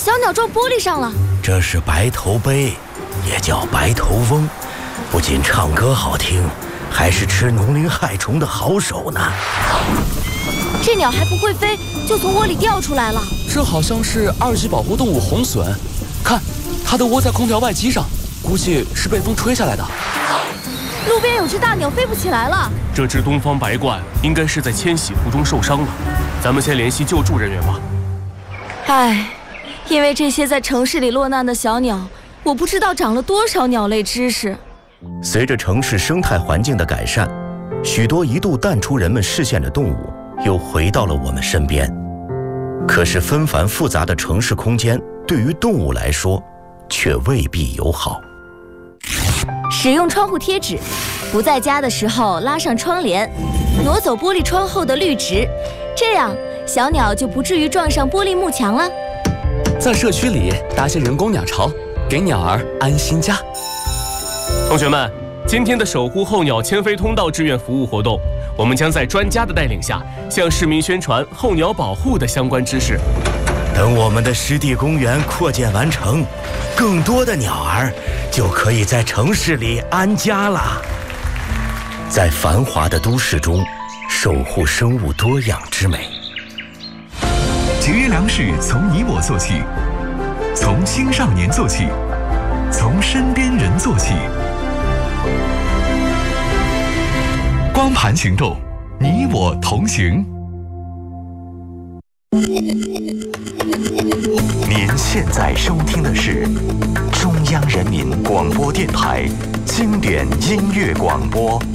小鸟撞玻璃上了。 这是白头鹎，也叫白头翁，不仅唱歌好听，还是吃农林害虫的好手呢。 这鸟还不会飞，就从窝里掉出来了。 这好像是2级保护动物红隼，看，它的窝在空调外机上，估计是被风吹下来的。 路边有只大鸟飞不起来了。 这只东方白鹳应该是在迁徙途中受伤了，咱们先联系救助人员吧。 唉，因为这些在城市里落难的小鸟，我不知道长了多少鸟类知识。 随着城市生态环境的改善，许多一度淡出人们视线的动物又回到了我们身边。可是纷繁复杂的城市空间对于动物来说却未必友好。 使用窗户贴纸，不在家的时候拉上窗帘，挪走玻璃窗后的绿植，这样小鸟就不至于撞上玻璃幕墙了。 在社区里搭些人工鸟巢，给鸟儿安心家。 同学们，今天的守护候鸟迁飞通道志愿服务活动，我们将在专家的带领下，向市民宣传候鸟保护的相关知识。 等我们的湿地公园扩建完成，更多的鸟儿就可以在城市里安家了。在繁华的都市中，守护生物多样之美。 节约粮食从你我做起，从青少年做起，从身边人做起。光盘行动，你我同行。您现在收听的是中央人民广播电台经典音乐广播。